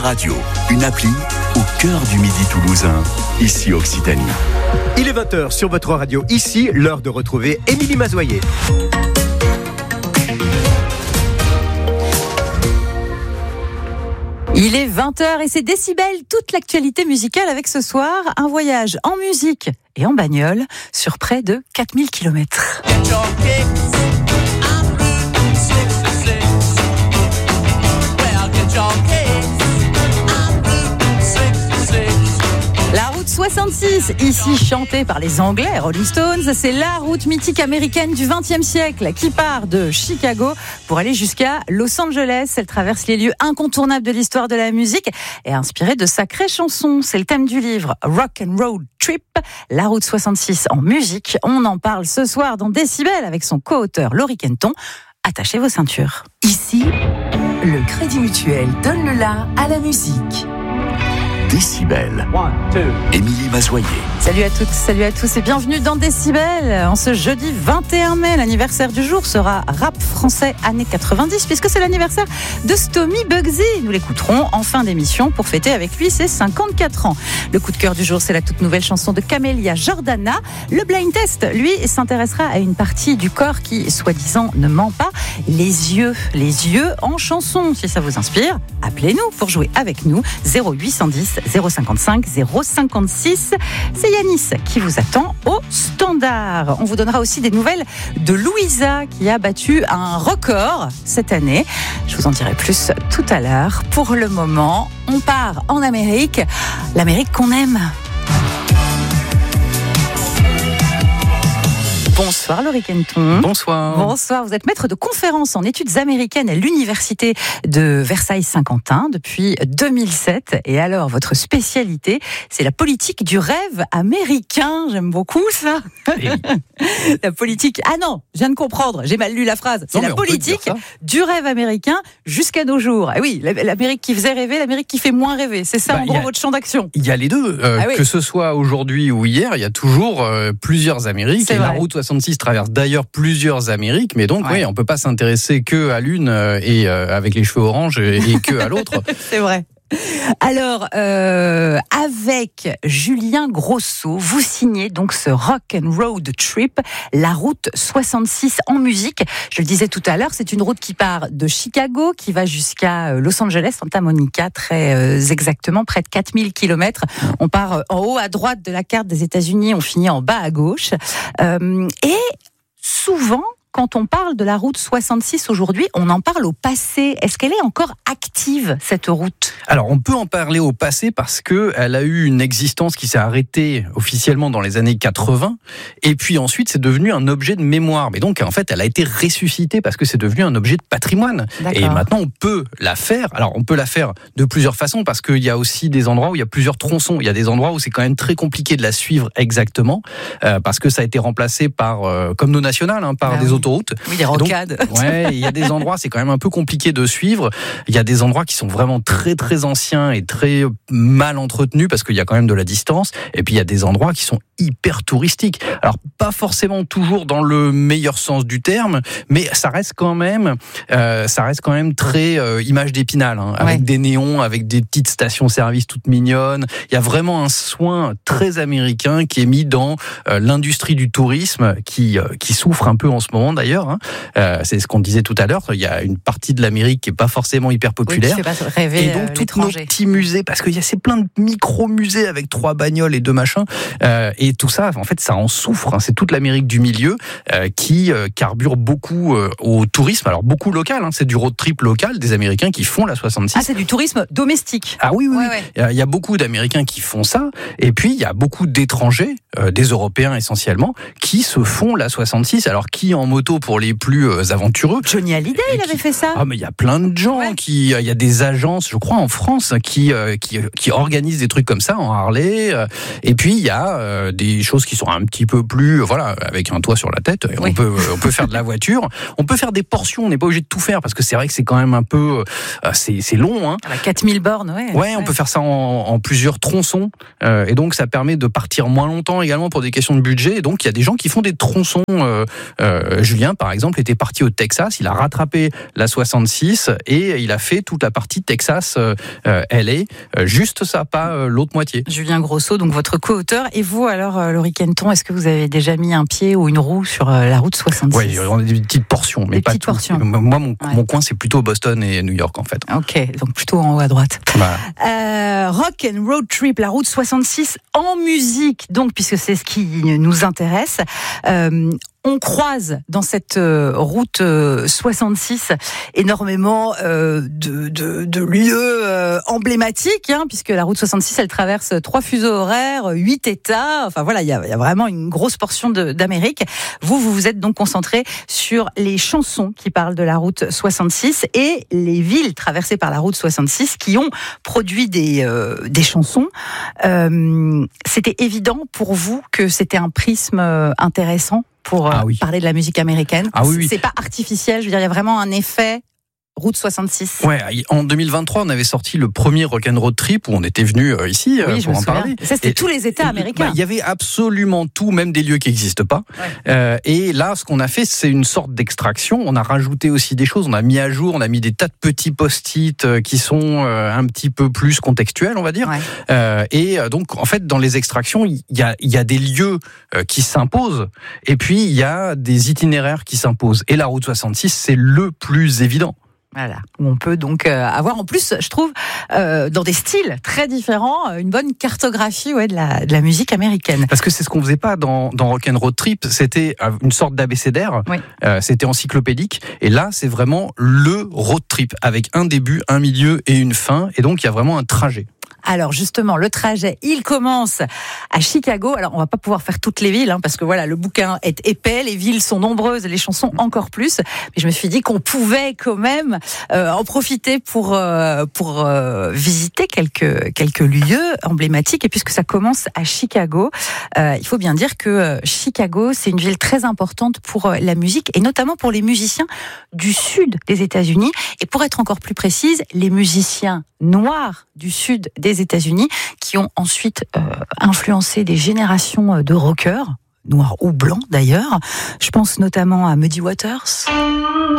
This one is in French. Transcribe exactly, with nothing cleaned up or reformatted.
Radio, une appli au cœur du Midi toulousain, ici Occitanie. Il est vingt heures sur votre radio, ici, l'heure de retrouver Émilie Mazoyer. Il est vingt heures et c'est Décibel, toute l'actualité musicale avec ce soir, un voyage en musique et en bagnole sur près de quatre mille kilomètres. La route soixante-six, ici chantée par les Anglais, Rolling Stones, c'est la route mythique américaine du vingtième siècle qui part de Chicago pour aller jusqu'à Los Angeles. Elle traverse les lieux incontournables de l'histoire de la musique et est inspirée de sacrées chansons. C'est le thème du livre Rock and Road Trip, la route soixante-six en musique. On en parle ce soir dans Décibel avec son co-auteur Laurie Kenton. Attachez vos ceintures. Ici, le Crédit Mutuel donne le la à la musique. Décibel. Émilie Mazoyer. Salut à toutes, salut à tous et bienvenue dans Décibel. En ce jeudi vingt et un mai, l'anniversaire du jour sera rap français années quatre-vingt-dix puisque c'est l'anniversaire de Stomy Bugsy. Nous l'écouterons en fin d'émission pour fêter avec lui ses cinquante-quatre ans. Le coup de cœur du jour, c'est la toute nouvelle chanson de Camélia Jordana. Le blind test, lui, s'intéressera à une partie du corps qui, soi-disant, ne ment pas. Les yeux, les yeux en chanson. Si ça vous inspire, appelez-nous pour jouer avec nous. zéro huit cent dix zéro cinquante-cinq zéro cinquante-six. C'est Yanis qui vous attend au standard. On vous donnera aussi des nouvelles de Louisa qui a battu un record cette année. Je vous en dirai plus tout à l'heure. Pour le moment, on part en Amérique, l'Amérique qu'on aime. Bonsoir Laurie Kenton. Bonsoir. Bonsoir, vous êtes maître de conférences en études américaines à l'université de Versailles-Saint-Quentin depuis deux mille sept. Et alors, votre spécialité, c'est la politique du rêve américain. J'aime beaucoup ça. Oui. La politique... Ah non, je viens de comprendre, j'ai mal lu la phrase. C'est Non, la politique du rêve américain jusqu'à nos jours. Et oui, l'Amérique qui faisait rêver, l'Amérique qui fait moins rêver. C'est ça, bah, en gros, a, votre champ d'action. Il y a les deux. Euh, ah oui. Que ce soit aujourd'hui ou hier, il y a toujours euh, plusieurs Amériques. C'est et vrai. La route soixante-six traverse d'ailleurs plusieurs Amériques, mais donc ouais. oui, on peut pas s'intéresser que à l'une euh, et euh, avec les cheveux orange et, et que à l'autre. C'est vrai. Alors, euh, avec Julien Grosso, vous signez donc ce Rock and Road Trip, la route soixante-six en musique. Je le disais tout à l'heure, c'est une route qui part de Chicago, qui va jusqu'à Los Angeles, Santa Monica, très euh, exactement, près de quatre mille kilomètres. On part en haut à droite de la carte des États-Unis, on finit en bas à gauche. Euh, et souvent, quand on parle de la route soixante-six aujourd'hui, on en parle au passé. Est-ce qu'elle est encore active, cette route ? Alors, on peut en parler au passé parce qu'elle a eu une existence qui s'est arrêtée officiellement dans les années quatre-vingts. Et puis ensuite, c'est devenu un objet de mémoire. Mais donc, en fait, elle a été ressuscitée parce que c'est devenu un objet de patrimoine. D'accord. Et maintenant, on peut la faire. Alors, on peut la faire de plusieurs façons parce qu'il y a aussi des endroits où il y a plusieurs tronçons. Il y a des endroits où c'est quand même très compliqué de la suivre exactement euh, parce que ça a été remplacé par, euh, comme nos nationales, hein, par ah des oui. autoroutes. Oui, des rocades. Donc, ouais, il y a des endroits, c'est quand même un peu compliqué de suivre. Il y a des endroits qui sont vraiment très très anciens et très mal entretenus parce qu'il y a quand même de la distance. Et puis il y a des endroits qui sont hyper touristiques. Alors pas forcément toujours dans le meilleur sens du terme, mais ça reste quand même, euh, ça reste quand même très euh, image d'Épinal, hein, avec ouais. des néons, avec des petites stations-service toutes mignonnes. Il y a vraiment un soin très américain qui est mis dans euh, l'industrie du tourisme qui euh, qui souffre un peu en ce moment d'ailleurs. Hein. Euh, c'est ce qu'on disait tout à l'heure. Il y a une partie de l'Amérique qui est pas forcément hyper populaire. Oui, qui fait pas rêver, et donc euh, tous nos petits musées, parce qu'il y a c'est plein de micro-musées avec trois bagnoles et deux machins. Euh, et tout ça, en fait, ça en souffre. Hein. C'est toute l'Amérique du milieu euh, qui euh, carbure beaucoup euh, au tourisme. Alors beaucoup local. Hein. C'est du road trip local des Américains qui font la soixante-six. Ah, c'est du tourisme domestique. Ah oui, oui. Ouais, oui. Ouais. Il y a beaucoup d'Américains qui font ça. Et puis il y a beaucoup d'étrangers, euh, des Européens essentiellement, qui se font la soixante-six. Alors qui en moto pour les plus euh, aventureux. Johnny Hallyday, il qui... avait fait ça. Ah mais il y a plein de gens ouais. qui, il y a des agences, je crois en France, qui euh, qui qui organisent des trucs comme ça en Harley. Euh, et puis il y a euh, des choses qui sont un petit peu plus, euh, voilà, avec un toit sur la tête. Et oui. On peut euh, on peut faire de la voiture, on peut faire des portions. On n'est pas obligé de tout faire parce que c'est vrai que c'est quand même un peu, euh, c'est c'est long. Hein. À quatre mille bornes, ouais. Ouais, on ouais. peut faire ça en, en plusieurs tronçons. Euh, et donc ça permet de partir moins longtemps également pour des questions de budget. Et donc il y a des gens qui font des tronçons euh, euh, Julien, par exemple, était parti au Texas, il a rattrapé la soixante-six et il a fait toute la partie Texas euh, L A, euh, juste ça, pas euh, l'autre moitié. Julien Grosso, donc votre co-auteur. Et vous alors, euh, Laurie Kenton, est-ce que vous avez déjà mis un pied ou une roue sur euh, la route soixante-six? Oui, on a des petites portions, mais des pas petites tout. portions. Moi, mon, ouais. mon coin, c'est plutôt Boston et New York, en fait. Ok, donc plutôt en haut à droite. Voilà. Euh, rock and road trip, la route soixante-six en musique, donc puisque c'est ce qui nous intéresse. Euh, On croise dans cette euh, route euh, soixante-six énormément euh, de, de, de lieux euh, emblématiques, hein, puisque la route soixante-six, elle traverse trois fuseaux horaires, huit États. Enfin voilà, il y a, y a vraiment une grosse portion de, d'Amérique. Vous, vous vous êtes donc concentré sur les chansons qui parlent de la route soixante-six et les villes traversées par la route soixante-six qui ont produit des, euh, des chansons. Euh, c'était évident pour vous que c'était un prisme intéressant pour ah oui. parler de la musique américaine. Ah oui, oui. C'est pas artificiel, je veux dire, il y a vraiment un effet route soixante-six. Ouais, en deux mille vingt-trois, on avait sorti le premier Rock and Road Trip où on était venu ici oui, pour en souviens. parler. Ça, c'était et, tous les États américains. Bah, il y avait absolument tout, même des lieux qui n'existent pas. Ouais. Euh, et là, ce qu'on a fait, c'est une sorte d'extraction. On a rajouté aussi des choses. On a mis à jour, on a mis des tas de petits post-it qui sont un petit peu plus contextuels, on va dire. Ouais. Euh, et donc, en fait, dans les extractions, il y a, il y a des lieux qui s'imposent. Et puis, il y a des itinéraires qui s'imposent. Et la route soixante-six, c'est le plus évident. Voilà, où on peut donc euh, avoir en plus, je trouve, euh, dans des styles très différents, une bonne cartographie ouais, de, la, de la musique américaine. Parce que c'est ce qu'on faisait pas dans, dans Rock and Road Trip, c'était une sorte d'abécédaire, oui. euh, c'était encyclopédique, et là c'est vraiment le road trip, avec un début, un milieu et une fin, et donc il y a vraiment un trajet. Alors justement, le trajet, il commence à Chicago. Alors on va pas pouvoir faire toutes les villes, hein, parce que voilà, le bouquin est épais, les villes sont nombreuses, les chansons encore plus. Mais je me suis dit qu'on pouvait quand même euh, en profiter pour euh, pour euh, visiter quelques quelques lieux emblématiques. Et puisque ça commence à Chicago, euh, il faut bien dire que euh, Chicago, c'est une ville très importante pour euh, la musique et notamment pour les musiciens du sud des États-Unis. Et pour être encore plus précise, les musiciens noirs du sud des États-Unis qui ont ensuite euh, influencé des générations de rockers, noirs ou blancs d'ailleurs. Je pense notamment à Muddy Waters.